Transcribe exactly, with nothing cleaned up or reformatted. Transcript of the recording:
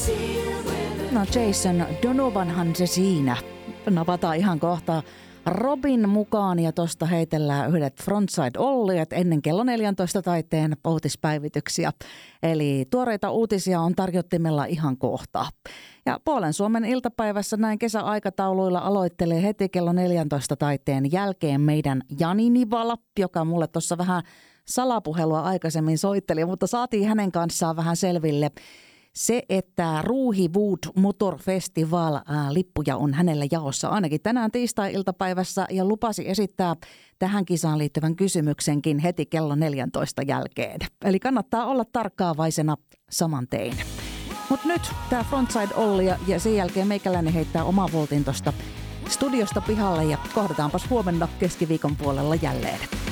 No Jason Donovanhan se siinä. Napataan ihan kohta Robin mukaan ja tosta heitellään yhdet Frontside Olliet ennen kello neljäntoista taiteen uutispäivityksiä. Eli tuoreita uutisia on tarjottimella ihan kohta. Ja Puolen Suomen iltapäivässä näin kesäaikatauluilla aloittelee heti kello neljäntoista taiteen jälkeen meidän Jani Nivala, joka mulle tuossa vähän salapuhelua aikaisemmin soitteli, mutta saatiin hänen kanssaan vähän selville se, että Ruuhiwood Motor Festival ää, lippuja on hänellä jaossa ainakin tänään tiistai-iltapäivässä ja lupasi esittää tähän kisaan liittyvän kysymyksenkin heti kello neljäntoista jälkeen. Eli kannattaa olla tarkkaavaisena saman tein. Mutta nyt tämä Frontside Olli ja sen jälkeen meikäläinen heittää oma voltin tuosta studiosta pihalle ja kohdataanpas huomenna keskiviikon puolella jälleen.